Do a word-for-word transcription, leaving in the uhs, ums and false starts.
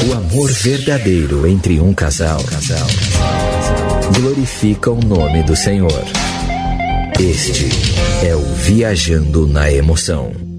O amor verdadeiro entre um casal glorifica o nome do Senhor. Este é o Viajando na Emoção.